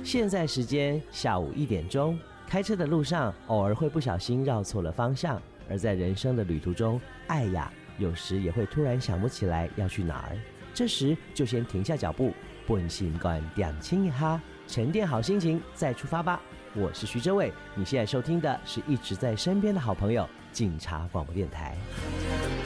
现在时间下午1点钟，开车的路上偶尔会不小心绕错了方向，而在人生的旅途中，爱呀，有时也会突然想不起来要去哪儿。这时就先停下脚步，本心观点清一哈，沉淀好心情再出发吧。我是徐哲伟，你现在收听的是一直在身边的好朋友警察广播电台。